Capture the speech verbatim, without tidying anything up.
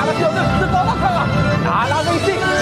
哪个小子是高大上啊？拿拿微信。